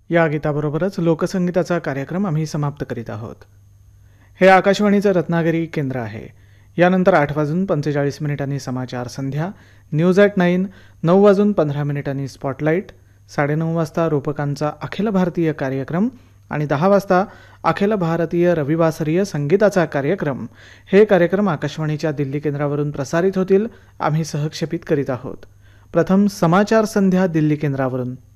या गीताबरोबरच लोकसंगीताचा कार्यक्रम आम्ही समाप्त करीत आहोत. हे आकाशवाणीचं रत्नागिरी केंद्र आहे. यानंतर 8:45 समाचार संध्या, न्यूज ॲट 9, 9:15 स्पॉटलाईट, 9:30 वाजता रूपकांचा अखिल भारतीय कार्यक्रम आणि 10 वाजता अखिल भारतीय रविवासरीय संगीताचा कार्यक्रम. हे कार्यक्रम आकाशवाणीच्या दिल्ली केंद्रावरून प्रसारित होतील. आम्ही सहक्षेपित करीत आहोत. प्रथम समाचार संध्या दिल्ली केंद्रावरून.